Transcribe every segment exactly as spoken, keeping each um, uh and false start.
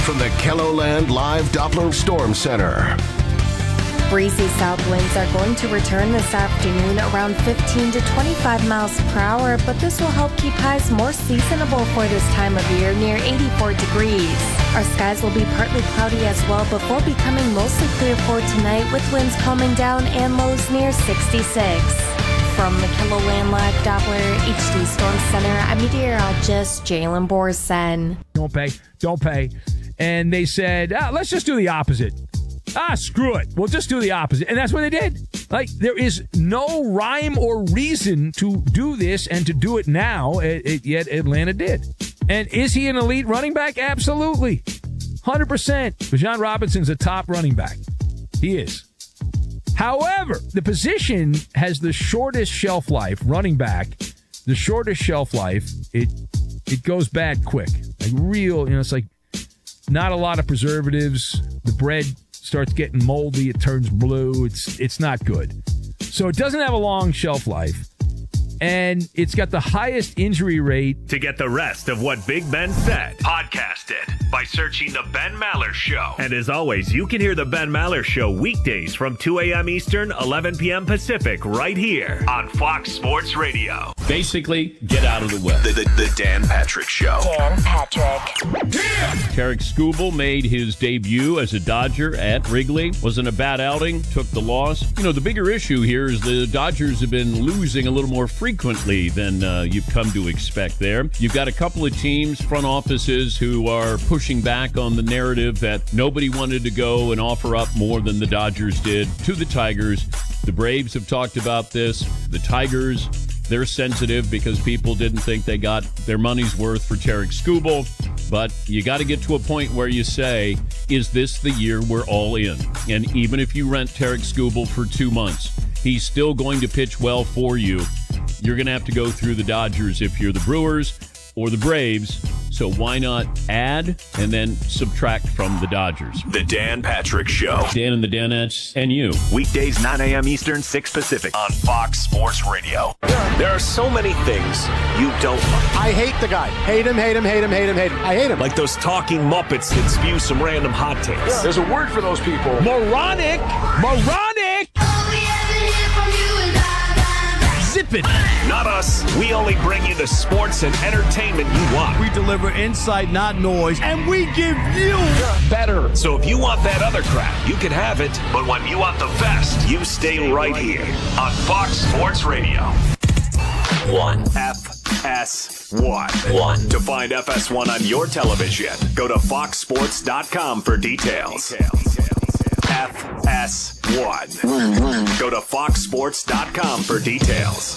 From the KELOLAND Live Doppler Storm Center. Breezy south winds are going to return this afternoon around fifteen to twenty-five miles per hour, but this will help keep highs more seasonable for this time of year, near eighty-four degrees. Our skies will be partly cloudy as well before becoming mostly clear for tonight, with winds calming down and lows near sixty-six. From the KELOLAND Live Doppler H D Storm Center, I'm meteorologist Jalen Borsen. Don't pay, don't pay. And they said, ah, let's just do the opposite. Ah, screw it. We'll just do the opposite. And that's what they did. Like, there is no rhyme or reason to do this and to do it now, it, it, yet Atlanta did. And is he an elite running back? Absolutely. one hundred percent. Bijan Robinson's a top running back. He is. However, the position has the shortest shelf life, running back, the shortest shelf life. It it goes bad quick. Like real, you know, it's like not a lot of preservatives. The bread starts getting moldy. It turns blue. It's it's not good. So it doesn't have a long shelf life. And it's got the highest injury rate. To get the rest of what Big Ben said, podcast it by searching The Ben Maller Show. And as always, you can hear The Ben Maller Show weekdays from two a.m. Eastern, eleven p.m. Pacific, right here on Fox Sports Radio. Basically, get out of the way. The, the, the Dan Patrick Show. Dan Patrick. Tarik Skubal made his debut as a Dodger at Wrigley. Wasn't a bad outing, took the loss. You know, the bigger issue here is the Dodgers have been losing a little more frequently than uh, you've come to expect there. You've got a couple of teams, front offices, who are pushing back on the narrative that nobody wanted to go and offer up more than the Dodgers did to the Tigers. The Braves have talked about this. The Tigers, they're sensitive because people didn't think they got their money's worth for Tarik Skubal. But you got to get to a point where you say, is this the year we're all in? And even if you rent Tarik Skubal for two months, he's still going to pitch well for you. You're going to have to go through the Dodgers if you're the Brewers or the Braves. So why not add and then subtract from the Dodgers? The Dan Patrick Show. Dan and the Danettes and you. Weekdays, nine a.m. Eastern, six Pacific on Fox Sports Radio. There are so many things you don't like. I hate the guy. Hate him, hate him, hate him, hate him, hate him. I hate him. Like those talking Muppets that spew some random hot takes. There's a word for those people. Moronic! Moronic! Zip it! Not us. We only bring you the sports and entertainment you want. We deliver insight, not noise, and we give you better. So if you want that other crap, you can have it. But when you want the best, you stay right here on Fox Sports Radio. One. F S one. One. To find F S one on your television, go to fox sports dot com for details. F S one. Go to fox sports dot com for details.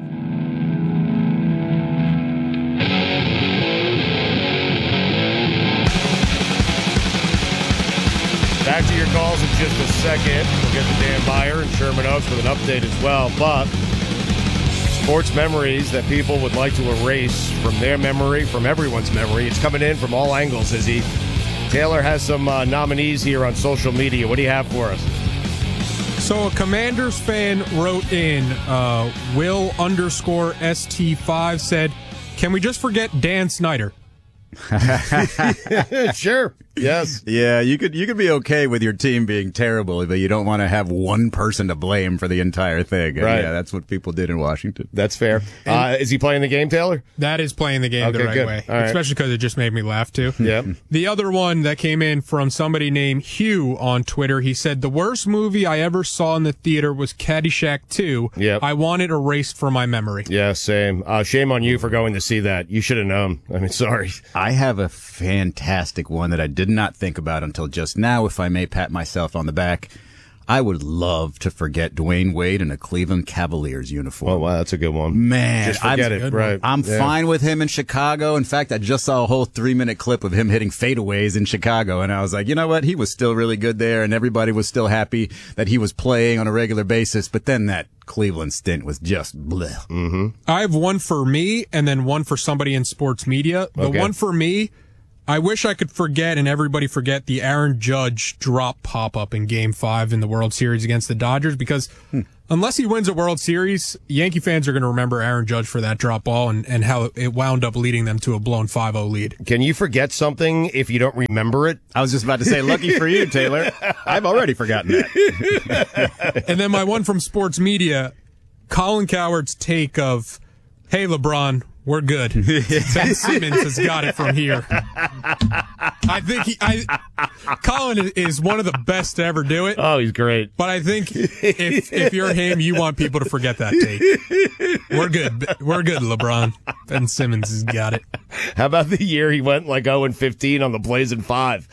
Back to your calls in just a second. We'll get to Dan Beyer and Sherman Oaks with an update as well. But sports memories that people would like to erase from their memory, from everyone's memory. It's coming in from all angles, Izzy. Taylor has some uh, nominees here on social media. What do you have for us? So a Commanders fan wrote in, uh, Will underscore S T five said, can we just forget Dan Snyder? Sure. Yes. Yeah, you could you could be okay with your team being terrible, but you don't want to have one person to blame for the entire thing. Right. Yeah, that's what people did in Washington. That's fair. Uh, is he playing the game, Taylor? That is playing the game Okay, the right good. way, All right. especially because it just made me laugh too. Yep. The other one that came in from somebody named Hugh on Twitter, he said, the worst movie I ever saw in the theater was Caddyshack two. Yep. I want it erased from my memory. Yeah, same. Uh, shame on you for going to see that. You should have known. I mean, sorry. I have a fantastic one that I did not think about until just now, if I may pat myself on the back. I would love to forget Dwayne Wade in a Cleveland Cavaliers uniform. Oh, wow, that's a good one. Man, just forget I'm, it. Right. I'm Yeah. fine with him in Chicago. In fact, I just saw a whole three-minute clip of him hitting fadeaways in Chicago, and I was like, you know what? He was still really good there, and everybody was still happy that he was playing on a regular basis, but then that Cleveland stint was just bleh. Mm-hmm. I have one for me and then one for somebody in sports media. The Okay. one for me, I wish I could forget and everybody forget the Aaron Judge drop pop-up in Game five in the World Series against the Dodgers, because hmm. unless he wins a World Series, Yankee fans are going to remember Aaron Judge for that drop ball and, and how it wound up leading them to a blown five oh lead. Can you forget something if you don't remember it? I was just about to say, lucky for you, Taylor. I've already forgotten that. And then my one from sports media, Colin Cowherd's take of, hey, LeBron, we're good. Ben Simmons has got it from here. I think he, I, Colin is one of the best to ever do it. Oh, he's great. But I think if if you're him, you want people to forget that take. We're good. We're good, LeBron. Ben Simmons has got it. How about the year he went like oh and fifteen on the Blazing Five?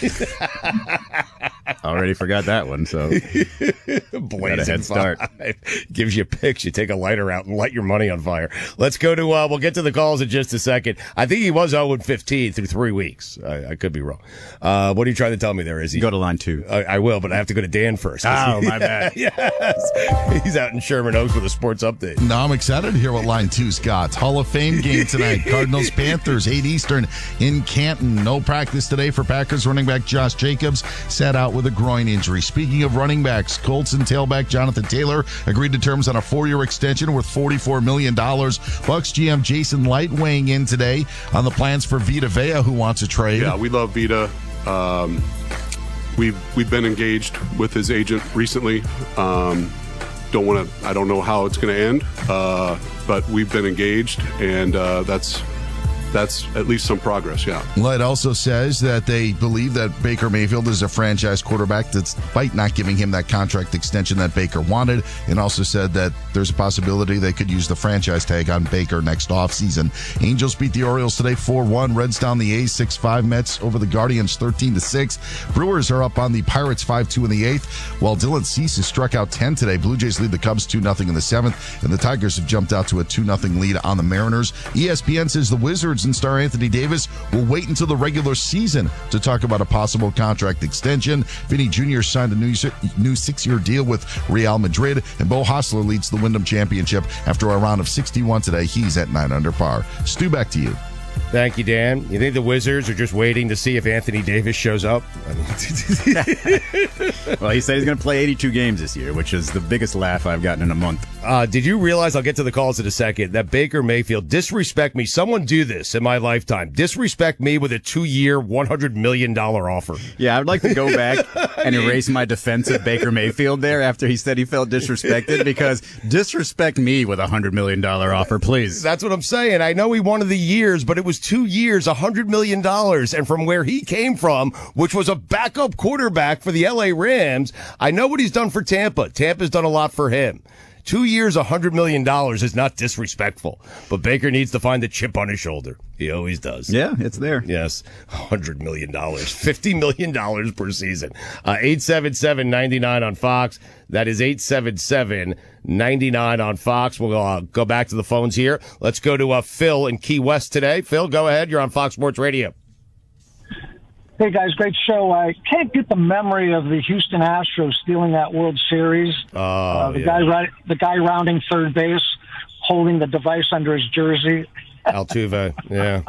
Already forgot that one, so Blazing head start. Gives you picks. You take a lighter out and light your money on fire. Let's go to, uh, we'll get to the calls in just a second. I think he was oh and fifteen through three weeks. I, I could be wrong. Uh, what are you trying to tell me there, Izzy? Go to line two. I, I will, but I have to go to Dan first. Oh, my bad. Yes. He's out in Sherman Oaks with a sports update. No, I'm excited to hear what line two's got. Hall of Fame game tonight. Cardinals Panthers, eight Eastern in Canton. No practice today for Packers running back Josh Jacobs. Sat out with a groin injury. Speaking of running backs, Colts and tailback Jonathan Taylor agreed to terms on a four-year extension worth forty-four million dollars. Bucs G M Jason Light weighing in today on the plans for Vita Vea, who wants a trade. Yeah, we love Vita. Um, we've we've been engaged with his agent recently. Um, don't want to. I don't know how it's going to end, uh, but we've been engaged, and uh, that's. That's at least some progress, yeah. Light also says that they believe that Baker Mayfield is a franchise quarterback despite not giving him that contract extension that Baker wanted, and also said that there's a possibility they could use the franchise tag on Baker next offseason. Angels beat the Orioles today four one. Reds down the A's six five. Mets over the Guardians thirteen to six. Brewers are up on the Pirates five two in the eighth, while Dylan Cease has struck out ten today. Blue Jays lead the Cubs two nothing in the seventh, and the Tigers have jumped out to a two nothing lead on the Mariners. E S P N says the Wizards and star Anthony Davis will wait until the regular season to talk about a possible contract extension. Vinny Junior signed a new, new six-year deal with Real Madrid, and Bo Hostler leads the Wyndham Championship after a round of sixty-one today. He's at nine under par. Stu, back to you. Thank you, Dan. You think the Wizards are just waiting to see if Anthony Davis shows up? I mean, well, he said he's going to play eighty-two games this year, which is the biggest laugh I've gotten in a month. Uh, did you realize, I'll get to the calls in a second, that Baker Mayfield, disrespect me. Someone do this in my lifetime. Disrespect me with a two-year, one hundred million dollars offer. Yeah, I would like to go back and erase my defense of Baker Mayfield there after he said he felt disrespected, because disrespect me with a one hundred million dollars offer, please. That's what I'm saying. I know he wanted the years, but it was two years, one hundred million dollars. And from where he came from, which was a backup quarterback for the L A Rams, I know what he's done for Tampa. Tampa's done a lot for him. Two years, one hundred million dollars is not disrespectful. But Baker needs to find the chip on his shoulder. He always does. Yeah, it's there. Yes, one hundred million dollars. fifty million dollars per season. Uh, eight seven seven, nine nine on Fox. That is eight seven seven, nine nine on Fox. We'll uh, go back to the phones here. Let's go to uh, Phil in Key West today. Phil, go ahead. You're on Fox Sports Radio. Hey, guys, great show. I can't get the memory of the Houston Astros stealing that World Series. Oh, uh, the, yeah. guy, the guy rounding third base, holding the device under his jersey. Altuve, yeah.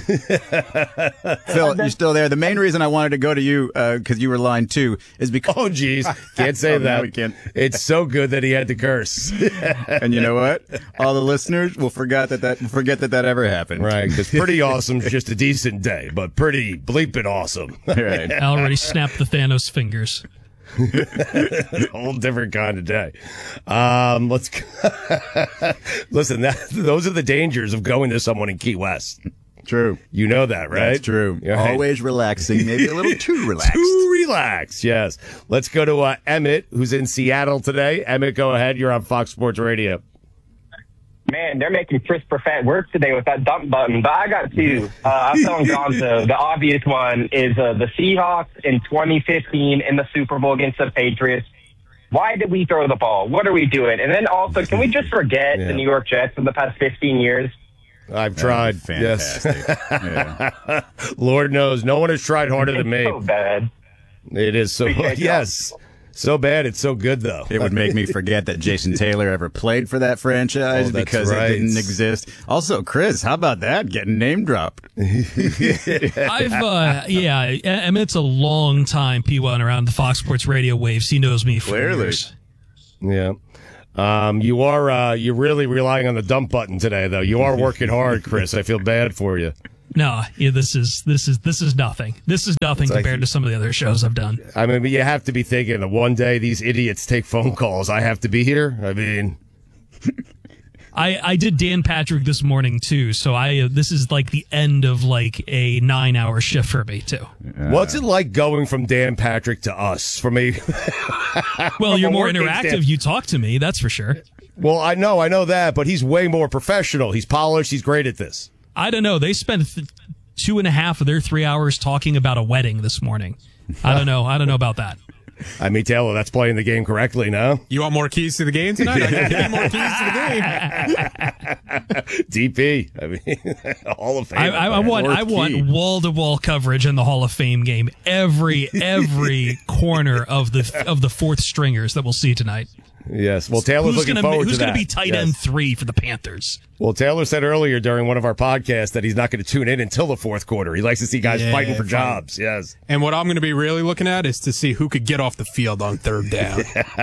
Phil, you're still there. The main reason I wanted to go to you, because uh, you were line two, is because... Oh, geez. Can't say oh, that. We can't. It's so good that he had to curse. And you know what? All the listeners will forget that that, forget that, that ever happened. Right, because pretty awesome is just a decent day, but pretty bleeping awesome. Right. I already snapped the Thanos fingers. A whole different kind of day. Um, let's listen. That, those are the dangers of going to someone in Key West. True. You know that, right? That's true. Right? Always relaxing, maybe a little too relaxed. Too relaxed. Yes. Let's go to uh, Emmett, who's in Seattle today. Emmett, go ahead. You're on Fox Sports Radio. Man, they're making Chris Perfett work today with that dump button. But I got two. Uh, I'm telling Gonzo, the obvious one is uh, the Seahawks in twenty fifteen in the Super Bowl against the Patriots. Why did we throw the ball? What are we doing? And then also, can we just forget yeah. the New York Jets for the past fifteen years? I've tried. Yes. Yeah. Lord knows, no one has tried harder it's than me. So bad. It is so. Appreciate yes. y'all. So bad, it's so good, though. It would make me forget that Jason Taylor ever played for that franchise Oh, that's because right. it didn't exist. Also, Chris, how about that? Getting name dropped. I've, uh, yeah, I mean, it's a long time P one around the Fox Sports Radio waves. He knows me for Clearly. years. Yeah. Um, you are uh, you're really relying on the dump button today, though. You are working hard, Chris. I feel bad for you. No, yeah, this is this is this is nothing. This is nothing It's like- compared to some of the other shows I've done. I mean, you have to be thinking that one day these idiots take phone calls. I have to be here. I mean, I, I did Dan Patrick this morning too, so I uh, this is like the end of like a nine hour shift for me too. what's it like going from Dan Patrick to us? For me, Well, From you're a more working interactive. stand- You talk to me, that's for sure. Well, I know, I know that, but he's way more professional. He's polished. He's great at this. I don't know. They spent th- two and a half of their three hours talking about a wedding this morning. I don't know. I don't know about that. I mean, Taylor, that's playing the game correctly, no? You want more keys to the game tonight? I can give you more keys to the game. D P. I mean, Hall of Fame. I, I, I want I want wall to wall coverage in the Hall of Fame game. Every every corner of the of the fourth stringers that we'll see tonight. Yes. Well, Taylor's who's looking gonna, forward Who's to going that. to be tight Yes. end three for the Panthers? Well, Taylor said earlier during one of our podcasts that he's not going to tune in until the fourth quarter. He likes to see guys Yeah, fighting for fine. jobs. Yes. And what I'm going to be really looking at is to see who could get off the field on third down.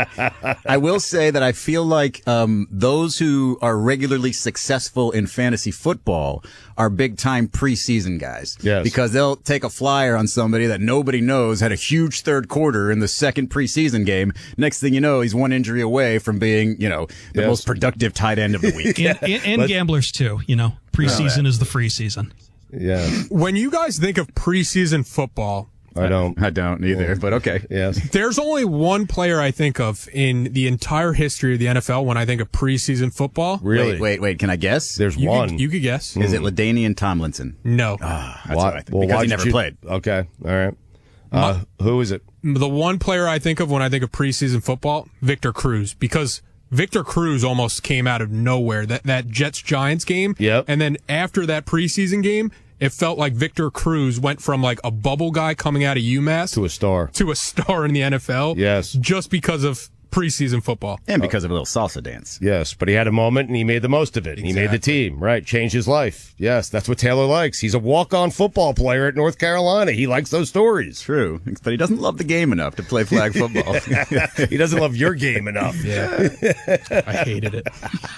I will say that I feel like um, those who are regularly successful in fantasy football are big time preseason guys. Yes. Because they'll take a flyer on somebody that nobody knows had a huge third quarter in the second preseason game. Next thing you know, he's one injury away from being, you know, the Yes. most productive tight end of the week. And, and, and gamblers too. You know, preseason is the free season. Yeah. When you guys think of preseason football, I don't. I don't either, but okay. Yes. there's only one player I think of in the entire history of the N F L when I think of preseason football. Really? Wait, wait, wait. Can I guess? There's You one. could, you could guess. Is it LaDainian Tomlinson? No. Ah, that's Why- what I think. well, because why he did never you- played. Okay. All right. Uh, who is it? The one player I think of when I think of preseason football, Victor Cruz, because Victor Cruz almost came out of nowhere. That that Jets Giants game. Yep. And then after that preseason game, it felt like Victor Cruz went from like a bubble guy coming out of UMass To a star. to a star in the N F L. Yes. Just because of preseason football. And because of a little salsa dance. Yes, but he had a moment and he made the most of it. He made the team, right? Changed his life. Yes, that's what Taylor likes. He's a walk-on football player at North Carolina. He likes those stories. True, but he doesn't love the game enough to play flag football. He doesn't love your game enough. Yeah. I hated it.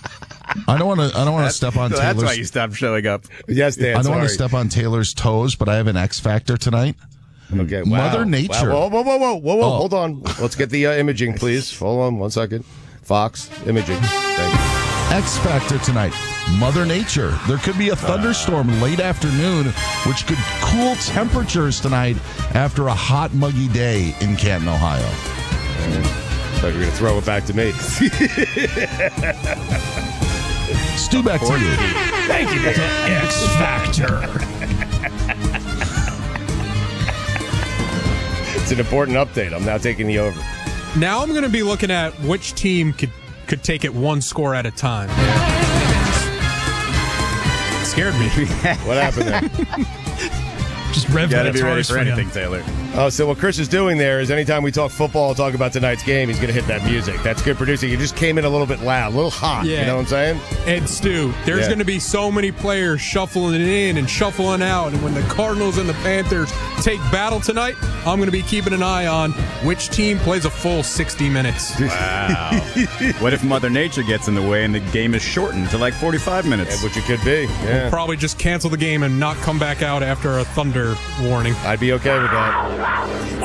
I don't want to. I don't want to step on So Taylor's. that's why you stopped showing up. Yes, Dan. I don't want to sorry. step on Taylor's toes, but I have an X factor tonight. Okay, wow. Mother Nature. Wow. Whoa, whoa, whoa, whoa, whoa, whoa. Oh. Hold on. Let's get the uh, imaging, please. Hold on one second. Fox, imaging. Thank you. X factor tonight. Mother Nature. There could be a thunderstorm late afternoon, which could cool temperatures tonight after a hot, muggy day in Canton, Ohio. Thought you were going to throw it back to me. Stu, back to you. Thank you, Dan. X Factor. It's an important update. I'm now taking the over. Now I'm going to be looking at which team could could take it one score at a time. Scared me. What happened there? Just rev Gotta that be ready guitars for for you. anything, Taylor. Oh, so what Chris is doing there is anytime we talk football, talk about tonight's game, he's going to hit that music. That's good producing. He just came in a little bit loud, a little hot. Yeah. You know what I'm saying? And Stu, there's Yeah. going to be so many players shuffling in and shuffling out. And when the Cardinals and the Panthers take battle tonight, I'm going to be keeping an eye on which team plays a full sixty minutes. Wow. What if Mother Nature gets in the way and the game is shortened to like forty-five minutes? Yeah, which it could be. Yeah. Probably just cancel the game and not come back out after a thunder warning. I'd be okay with that.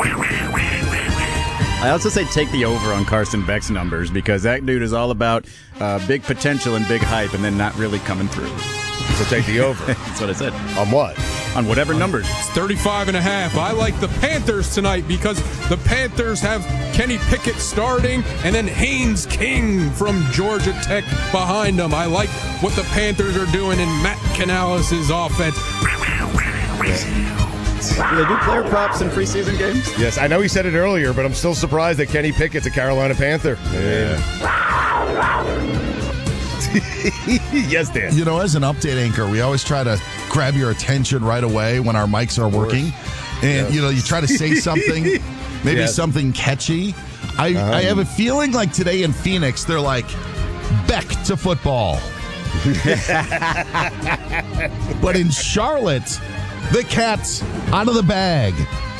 I also say take the over on Carson Beck's numbers because that dude is all about uh, big potential and big hype and then not really coming through. So take the over. That's what I said. On what? On whatever numbers. It's thirty-five and a half. I like the Panthers tonight because the Panthers have Kenny Pickett starting and then Haynes King from Georgia Tech behind them. I like what the Panthers are doing in Matt Canales' offense. Do they do player props in preseason games? Yes, I know he said it earlier, but I'm still surprised that Kenny Pickett's a Carolina Panther. Yes, Dan. You know, as an update anchor, we always try to grab your attention right away when our mics are working. And, Yes. you know, you try to say something, maybe Yes. something catchy. I, Uh-huh. I have a feeling like today in Phoenix, they're like, back to football. But in Charlotte, the cat's out of the bag.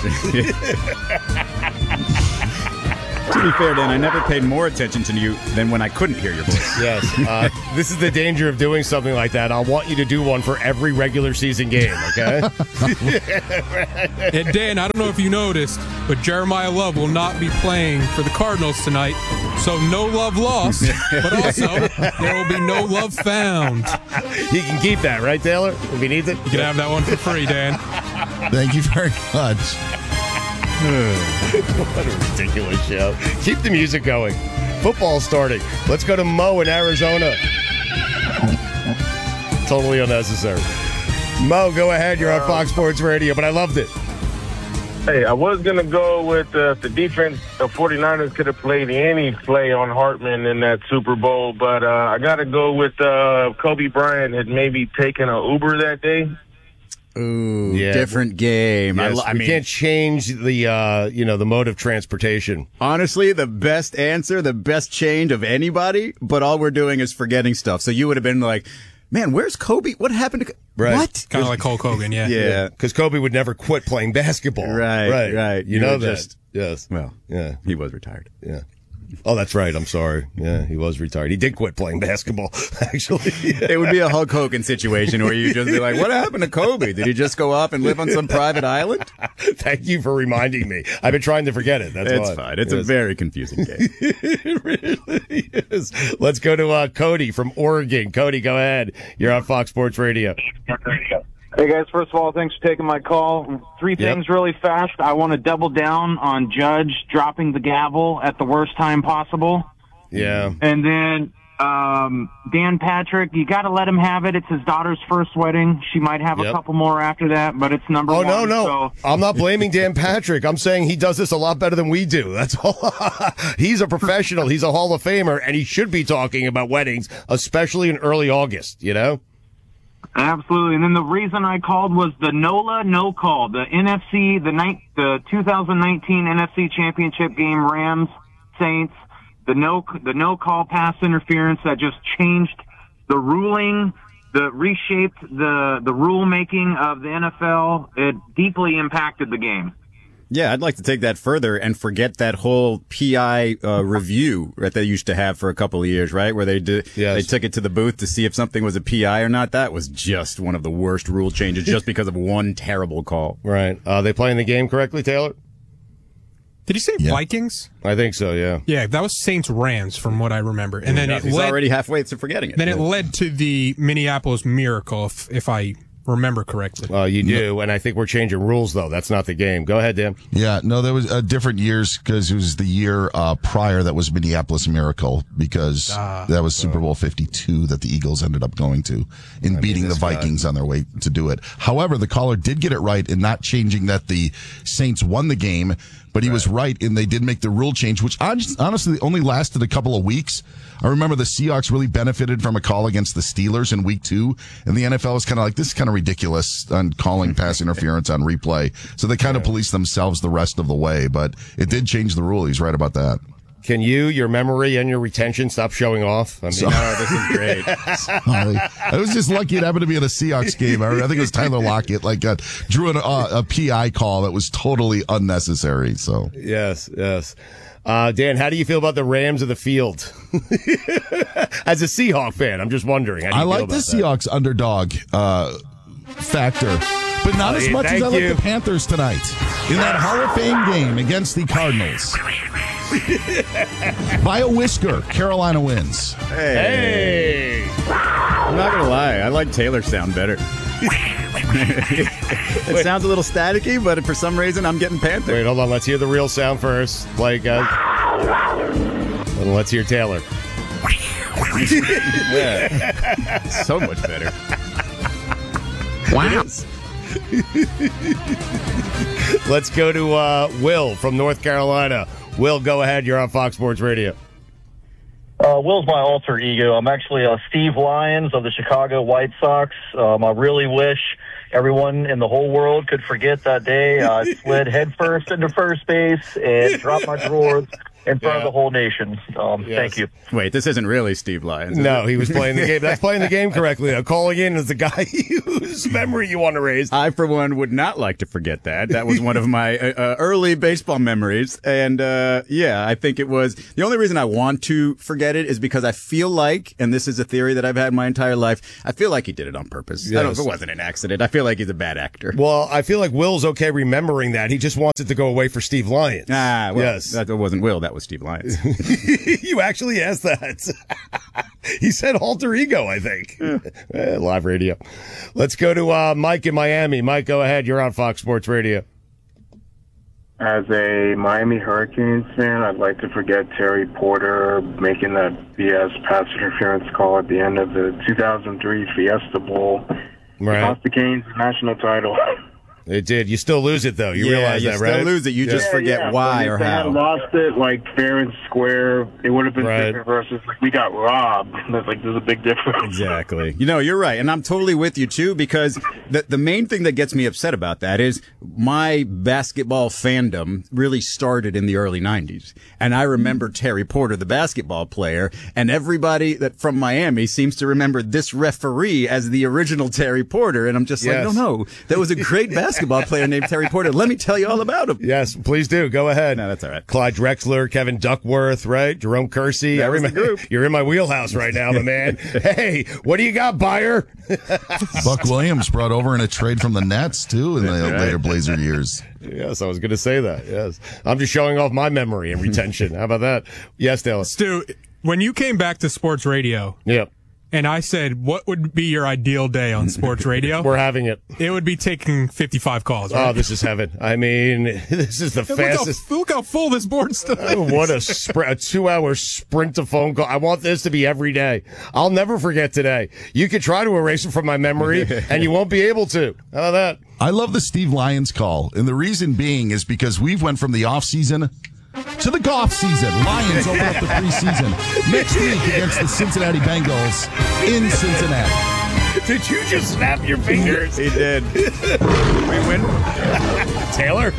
To be fair, Dan, I never paid more attention to you than when I couldn't hear your voice. Yes. Uh, this is the danger of doing something like that. I want you to do one for every regular season game, okay? And Dan, I don't know if you noticed, but Jeremiah Love will not be playing for the Cardinals tonight. So no love lost, but also there will be no love found. He can keep that, right, Taylor? If he needs it. You can have that one for free, Dan. Thank you very much. What a ridiculous show. Keep the music going. Football's starting. Let's go to Mo in Arizona. Totally unnecessary. Mo, go ahead. You're on Fox Sports Radio, but I loved it. Hey, I was going to go with uh, the defense. The 49ers could have played any play on Hartman in that Super Bowl, but uh, I got to go with uh, Kobe Bryant had maybe taken an Uber that day. Ooh, yeah. Different game. Yes, I, I we mean, can't change the uh, you know the mode of transportation. Honestly, the best answer, the best change of anybody, but all we're doing is forgetting stuff. So you would have been like, man, where's Kobe? What happened to Right. What? Kind of like Hulk Hogan, yeah. Yeah. Because Kobe would never quit playing basketball. Right, right. right. You, You know were that. just- Yes. Well, Yeah. he was retired. Yeah. Oh, that's right. I'm sorry. Yeah, he was retired. He did quit playing basketball, actually. It would be a Hulk Hogan situation where you just be like, what happened to Kobe? Did he just go off and live on some private island? Thank you for reminding me. I've been trying to forget it. That's It's why. fine. It's Yes. a very confusing game. It really is. Let's go to uh, Cody from Oregon. Cody, go ahead. You're on Fox Sports Radio. Hey, guys, first of all, thanks for taking my call. Three things Yep. really fast. I want to double down on Judge dropping the gavel at the worst time possible. Yeah. And then um, Dan Patrick, you got to let him have it. It's his daughter's first wedding. She might have Yep. a couple more after that, but it's number Oh, one. no, no. So. I'm not blaming Dan Patrick. I'm saying he does this a lot better than we do. That's all. He's a professional. He's a Hall of Famer, and he should be talking about weddings, especially in early August, you know? Absolutely. And then the reason I called was the NOLA no call, the N F C, the night, the two thousand nineteen N F C Championship game, Rams, Saints, the no, the no call pass interference that just changed the ruling, the reshaped the, the rule making of the N F L. It deeply impacted the game. Yeah, I'd like to take that further and forget that whole P I uh, review that they used to have for a couple of years, right? Where they did, Yes. they took it to the booth to see if something was a P I or not. That was just one of the worst rule changes just because of one terrible call. Right. Are they playing the game correctly, Taylor? Did he say Vikings? I think so, yeah. Yeah, that was Saints Rams from what I remember. And then it He's led, already halfway to forgetting it. then it led to the Minneapolis Miracle, if, if I remember correctly. Well, you do, and I think we're changing rules, though. That's not the game. Go ahead, Dan. Yeah, no, there was uh, different years because it was the year uh, prior that was Minneapolis Miracle because Ah. that was Super Bowl fifty-two that the Eagles ended up going to in beating the this guy. Vikings on their way to do it. However, the caller did get it right in not changing that the Saints won the game, but he was right in they did make the rule change, which hon- honestly only lasted a couple of weeks. I remember the Seahawks really benefited from a call against the Steelers in week two, and the N F L was kind of like, this is kind of ridiculous on calling pass interference on replay. So they kind of policed themselves the rest of the way, but it did change the rule. He's right about that. Can you, your memory, and your retention stop showing off? I mean, So- No, this is great. Sorry. I was just lucky it happened to be in a Seahawks game. I, I think it was Tyler Lockett, like uh, drew an, uh, a P I call that was totally unnecessary. So Yes, yes. Uh, Dan, how do you feel about the Rams of the field? As a Seahawk fan, I'm just wondering. How do you I feel like the about that? Seahawks underdog uh, factor, but not Oh, as yeah, much as thank I like you. the Panthers tonight in that Hall of Fame game against the Cardinals. By a whisker, Carolina wins. Hey! I'm not going to lie. I like Taylor's sound better. It sounds a little staticky, but for some reason, I'm getting Panther. Wait, hold on. Let's hear the real sound first. Like, uh, and let's hear Taylor. Yeah. So much better. Wow. Let's go to uh, Will from North Carolina. Will, go ahead. You're on Fox Sports Radio. Uh, Will's my alter ego. I'm actually uh, Steve Lyons of the Chicago White Sox. Um, I really wish everyone in the whole world could forget that day I slid headfirst into first base and dropped my drawers in front Yeah. of the whole nation. Um, Yes. Thank you. Wait, this isn't really Steve Lyons. is No, it? he was playing the game. That's playing the game correctly. I'm calling in as the guy whose memory you want to raise. I, for one, would not like to forget that. That was one of my uh, uh, early baseball memories. And, uh, yeah, I think it was the only reason I want to forget it is because I feel like, and this is a theory that I've had my entire life, I feel like he did it on purpose. I don't know if Yes. it wasn't an accident. I feel like he's a bad actor. Well, I feel like Will's okay remembering that. He just wants it to go away for Steve Lyons. Ah, well, yes. that wasn't Will. That was Steve Lyons. You actually asked that. He said alter ego, I think. Eh, live radio. Let's go to uh, Mike in Miami. Mike, go ahead. You're on Fox Sports Radio. As a Miami Hurricanes fan, I'd like to forget Terry Porter making that B S pass interference call at the end of the two thousand three Fiesta Bowl. Right. It cost the Canes the national title. It did. You still lose it, though. You Yeah, realize you that, still right? lose it. You just forget why but or if they how. had lost it like fair and square, it would have been Right. different versus like we got robbed. That's like there's a big difference. Exactly. You know, you're right. And I'm totally with you, too, because the, the main thing that gets me upset about that is my basketball fandom really started in the early nineties. And I remember Terry Porter, the basketball player, and everybody that from Miami seems to remember this referee as the original Terry Porter. And I'm just Yes. like, no, no, there was a great basketball player named Terry Porter. Let me tell you all about him. Yes, please do. Go ahead. No, that's all right. Clyde Drexler, Kevin Duckworth, right? Jerome Kersey. That I was the remember. group. You're in my wheelhouse right now, my man. Hey, what do you got, Buyer? Buck Williams brought over in a trade from the Nets, too, in the That's right. later Blazer years. Yes, I was going to say that. Yes. I'm just showing off my memory and retention. How about that? Yes, Dale. Stu, when you came back to sports radio, Yep. and I said, what would be your ideal day on sports radio? We're having it. It would be taking fifty-five calls, right? Oh, this is heaven. I mean, this is the Look how- fastest. Look how, full this board's still is. Oh, what a, spr- a two-hour sprint to phone call. I want this to be every day. I'll never forget today. You could try to erase it from my memory, and you won't be able to. How about that? I love the Steve Lyons call, and the reason being is because we've went from the off season to the golf season. Lions open up the preseason next week against the Cincinnati Bengals in Cincinnati. Did you just snap your fingers? He did. We win. Taylor?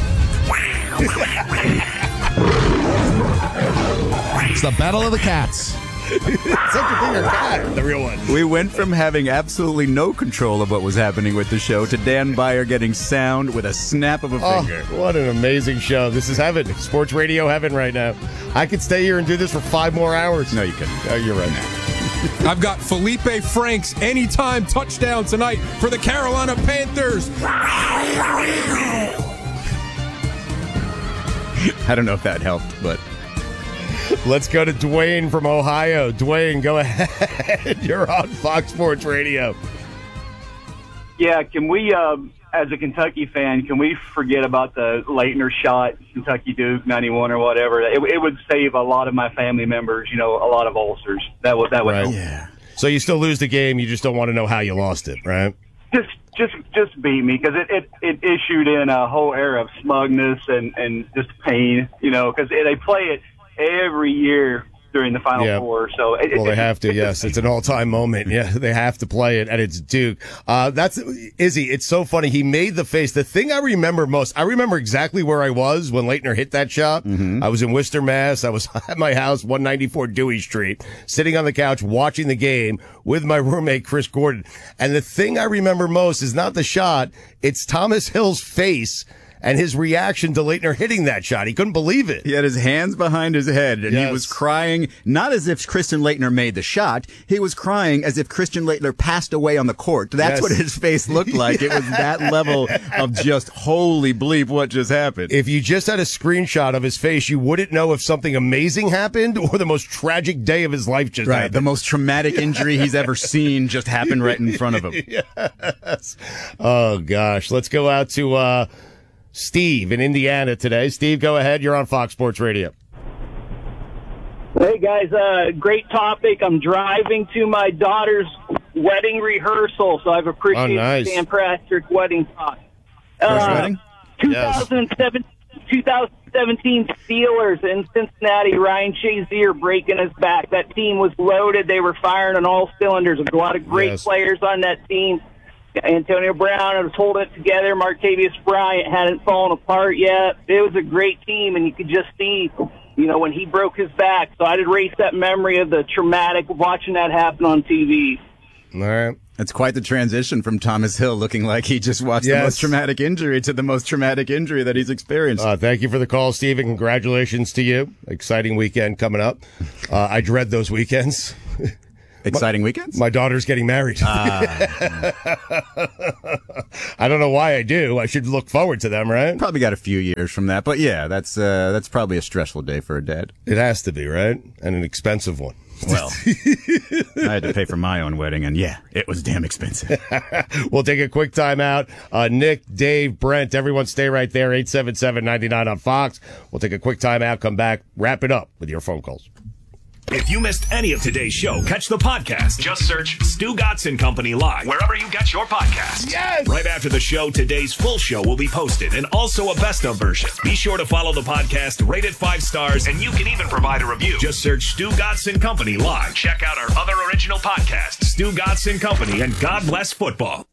It's the Battle of the Cats. Such a thing or cat, the real one. We went from having absolutely no control of what was happening with the show to Dan Byer getting sound with a snap of a finger. Oh, what an amazing show. This is heaven. Sports radio heaven right now. I could stay here and do this for five more hours. No, you couldn't. Oh, you're right. I've got Felipe Franks anytime touchdown tonight for the Carolina Panthers. I don't know if that helped, but let's go to Dwayne from Ohio. Dwayne, go ahead. You're on Fox Sports Radio. Yeah, can we, uh, as a Kentucky fan, can we forget about the Leitner shot, Kentucky Duke ninety-one or whatever? It, it would save a lot of my family members, you know, a lot of ulcers. That would that would Right. help. Yeah. So you still lose the game. You just don't want to know how you lost it, right? Just just just beat me because it, it it issued in a whole era of smugness and and just pain, you know, because they play it every year during the Final Yeah. Four. So it, Well, it, they have to. Yes, it's an all-time moment. Yeah, they have to play it, and it's Duke. Uh, that's Izzy. It's so funny. He made the face. The thing I remember most, I remember exactly where I was when Leitner hit that shot. Mm-hmm. I was in Worcester, Mass. I was at my house, one ninety-four Dewey Street, sitting on the couch watching the game with my roommate Chris Gordon. And the thing I remember most is not the shot; it's Thomas Hill's face and his reaction to Leitner hitting that shot. He couldn't believe it. he had his hands behind his head, and Yes. he was crying, not as if Christian Leitner made the shot. He was crying as if Christian Leitner passed away on the court. That's Yes. what his face looked like. It was that level of just, holy bleep, what just happened? If you just had a screenshot of his face, you wouldn't know if something amazing happened or the most tragic day of his life just Right, happened. the most traumatic injury he's ever seen just happened right in front of him. Yes. Oh, gosh. Let's go out to uh, Steve in Indiana today. Steve, go ahead. You're on Fox Sports Radio. Hey guys, uh, great topic. I'm driving to my daughter's wedding rehearsal, so I've appreciated Oh, nice. Dan Patrick wedding talk. First Uh, wedding? twenty seventeen, twenty seventeen Steelers in Cincinnati. Ryan Shazier breaking his back. That team was loaded. They were firing on all cylinders. There's a lot of great Yes. players on that team. Antonio Brown was holding it together. Martavius Bryant hadn't fallen apart yet. It was a great team, and you could just see, you know, when he broke his back. So I'd erase that memory of the traumatic watching that happen on T V. All right. It's quite the transition from Thomas Hill looking like he just watched Yes. the most traumatic injury to the most traumatic injury that he's experienced. Uh, thank you for the call, Steven. Congratulations to you. Exciting weekend coming up. Uh, I dread those weekends. Exciting my, weekends? My daughter's getting married. Ah. I don't know why I do. I should look forward to them, right? Probably got a few years from that, but yeah, that's uh, that's probably a stressful day for a dad. It has to be, right? And an expensive one. Well, I had to pay for my own wedding, and yeah, it was damn expensive. We'll take a quick time out. Uh, Nick, Dave, Brent, everyone stay right there. eight seven seven, nine nine on Fox. We'll take a quick time out, come back, wrap it up with your phone calls. If you missed any of today's show, catch the podcast. Just search Stu Gatz and Company Live wherever you get your podcasts. Yes! Right after the show, today's full show will be posted and also a best of version. Be sure to follow the podcast, rate it five stars, and you can even provide a review. Just search Stu Gatz and Company Live. Check out our other original podcasts, Stu Gatz and Company and God Bless Football.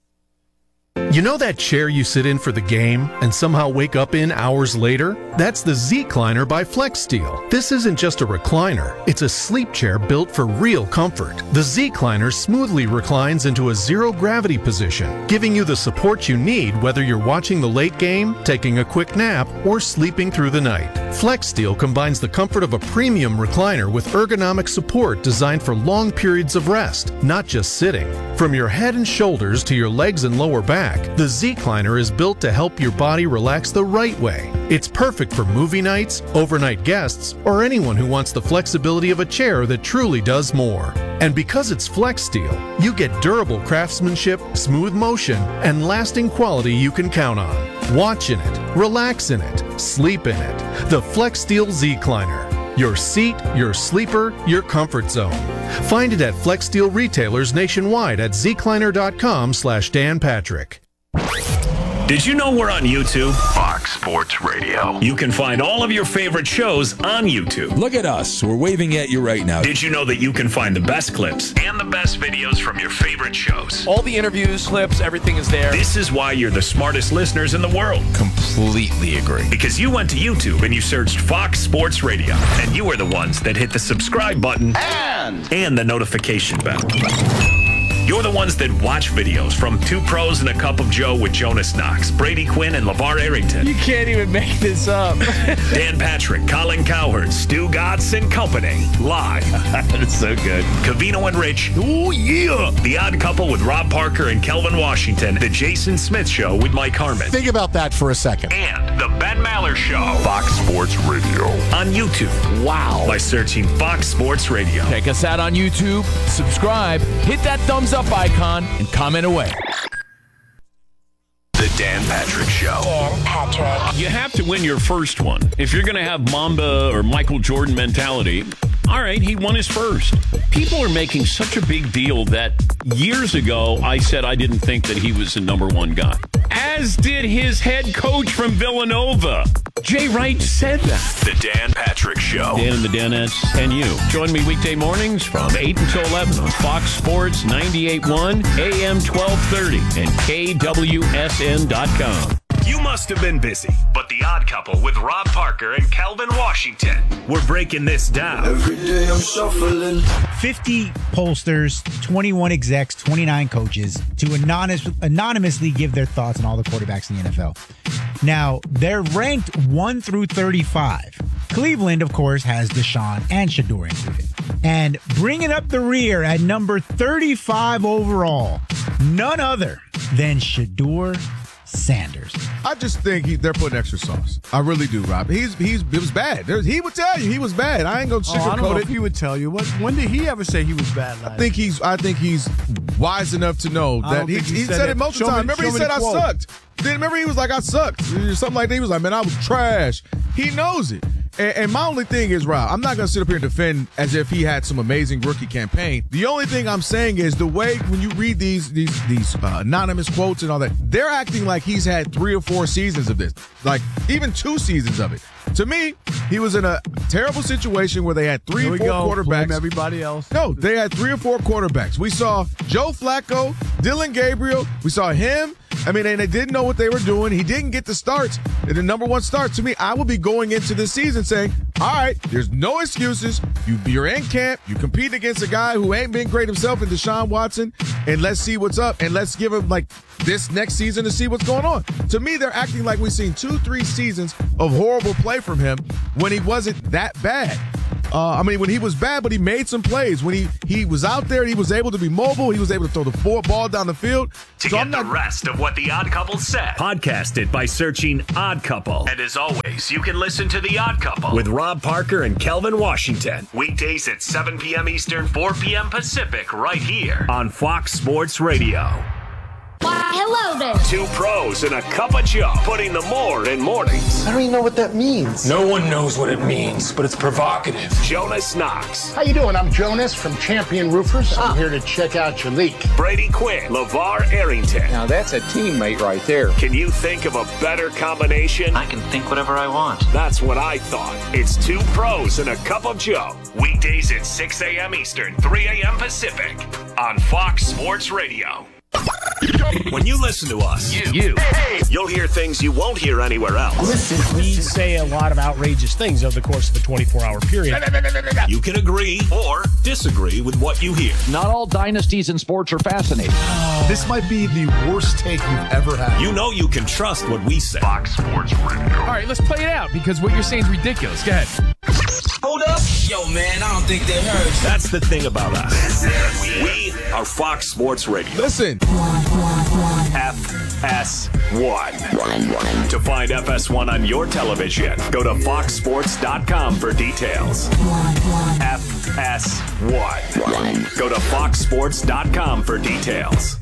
You know that chair you sit in for the game and somehow wake up in hours later? That's the Z-Cliner by FlexSteel. This isn't just a recliner, it's a sleep chair built for real comfort. The Z-Cliner smoothly reclines into a zero-gravity position, giving you the support you need whether you're watching the late game, taking a quick nap, or sleeping through the night. FlexSteel combines the comfort of a premium recliner with ergonomic support designed for long periods of rest, not just sitting. From your head and shoulders to your legs and lower back, the Z-Cliner is built to help your body relax the right way. It's perfect for movie nights, overnight guests, or anyone who wants the flexibility of a chair that truly does more. And because it's FlexSteel, you get durable craftsmanship, smooth motion, and lasting quality you can count on. Watch in it, relax in it, sleep in it. The FlexSteel Z-Cliner. Your seat, your sleeper, your comfort zone. Find it at FlexSteel retailers nationwide at zcliner.com slash Dan Patrick. Did you know we're on YouTube? Fox Sports Radio. You can find all of your favorite shows on YouTube. Look at us. We're waving at you right now. Did you know that you can find the best clips and the best videos from your favorite shows? All the interviews, clips, everything is there. This is why you're the smartest listeners in the world. Completely agree. Because you went to YouTube and you searched Fox Sports Radio, and you were the ones that hit the subscribe button and, and the notification bell. You're the ones that watch videos from Two Pros and a Cup of Joe with Jonas Knox, Brady Quinn, and LeVar Arrington. You can't even make this up. Dan Patrick, Colin Cowherd, Stu Gatz and Company, live. That's so good. Covino and Rich. Oh, yeah. The Odd Couple with Rob Parker and Kelvin Washington. The Jason Smith Show with Mike Harmon. Think about that for a second. And The Ben Maller Show. Fox Sports Radio. On YouTube. Wow. By searching Fox Sports Radio. Check us out on YouTube. Subscribe. Hit that thumbs up icon and comment away. The Dan Patrick Show. Dan Patrick. You have to win your first one. If you're going to have Mamba or Michael Jordan mentality, all right, he won his first. People are making such a big deal that years ago I said I didn't think that he was the number one guy. As did his head coach from Villanova. Jay Wright said that. The Dan Patrick Show. Dan and the Danettes and you. Join me weekday mornings from eight until eleven on Fox Sports ninety-eight point one, A M twelve thirty, and K W S N dot com. You must have been busy, but The Odd Couple with Rob Parker and Kelvin Washington. We're breaking this down. Every day I'm shuffling. fifty pollsters, twenty-one execs, twenty-nine coaches to anonymous, anonymously give their thoughts on all the quarterbacks in the N F L. Now, they're ranked one through thirty-five. Cleveland, of course, has Deshaun and Shedeur included. And bringing up the rear at number thirty-five overall, none other than Shedeur Sanders. I just think he, they're putting extra sauce. I really do, Rob. He's he's it was bad. There's, he would tell you he was bad. I ain't gonna sugarcoat oh, I don't know it. if he would tell you. What? When did he ever say he was bad? Last I think he's. I think he's wise enough to know I that he, he, he said said it it. most Show of the time. me- Remember, he show me said the I quote. sucked. Then remember, he was like I sucked, something like that. He was like, man, I was trash. He knows it. And, and my only thing is, Rob, I'm not going to sit up here and defend as if he had some amazing rookie campaign. The only thing I'm saying is the way when you read these these these uh, anonymous quotes and all that, they're acting like he's had three or four seasons of this, like even two seasons of it. To me, he was in a terrible situation where they had three or four go. quarterbacks. Blame everybody else. No, they had three or four quarterbacks. We saw Joe Flacco, Dylan Gabriel. We saw him. I mean, and they didn't know what they were doing. He didn't get the starts. And the number one start, to me, I would be going into this season saying, all right, there's no excuses. You, you're in camp. You compete against a guy who ain't been great himself in Deshaun Watson, and let's see what's up, and let's give him, like, this next season to see what's going on. To me, they're acting like we've seen two, three seasons of horrible play from him when he wasn't that bad. Uh, I mean, when he was bad, but he made some plays. When he, he was out there, he was able to be mobile. He was able to throw the four ball down the field. To so get I'm not- the rest of what The Odd Couple said, podcast it by searching Odd Couple. And as always, you can listen to The Odd Couple with Rob Parker and Kelvin Washington. Weekdays at seven p.m. Eastern, four p.m. Pacific, right here on Fox Sports Radio. Hello there. Two pros and a cup of Joe, putting the more in mornings. I don't even know what that means. No one knows what it means, but it's provocative. Jonas Knox. How you doing? I'm Jonas from Champion Roofers. I'm here to check out your leak. Brady Quinn. LeVar Arrington. Now that's a teammate right there. Can you think of a better combination? I can think whatever I want. That's what I thought. It's two pros and a cup of Joe. Weekdays at six a.m. Eastern, three a.m. Pacific on Fox Sports Radio. When you listen to us, you, you you'll hear things you won't hear anywhere else. Listen, we say a lot of outrageous things over the course of a twenty-four hour period. You can agree or disagree with what you hear. Not all dynasties in sports are fascinating. This might be the worst take you've ever had. You know you can trust what we say. Fox Sports Radio. All right, let's play it out because what you're saying is ridiculous. Go ahead. Hold up. Yo, man, I don't think they heard. That's the thing about us. We are Fox Sports Radio. Listen. F S one. To find F S one on your television, go to fox sports dot com for details. F S one. Go to fox sports dot com for details.